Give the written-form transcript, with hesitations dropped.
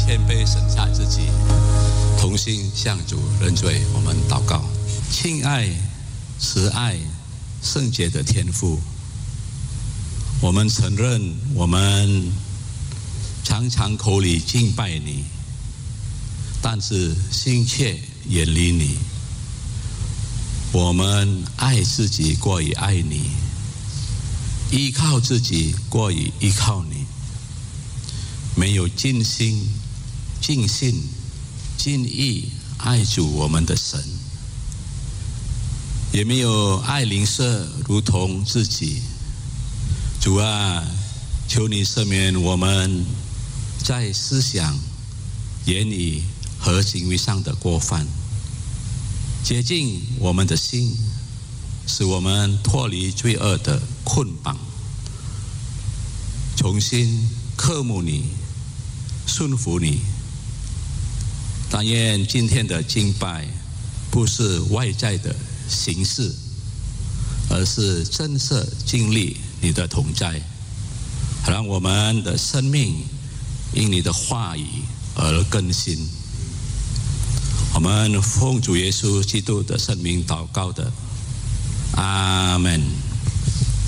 谦卑省下自己，同心向主认罪。我们祷告。亲爱、慈爱、圣洁的天父，我们承认我们常常口里敬拜你，但是心却远离你。我们爱自己过于爱你，依靠自己过于依靠你，没有尽心、尽性、尽意爱主我们的神，也没有爱邻舍如同自己。主啊，求你赦免我们在思想、言语和行为上的过犯，洁净我们的心，使我们脱离罪恶的捆绑，重新渴慕你，顺服你。但愿今天的敬拜不是外在的形式，而是真实经历你的同在，让我们的生命因你的话语而更新。我们奉主耶稣基督的圣名祷告的，阿们。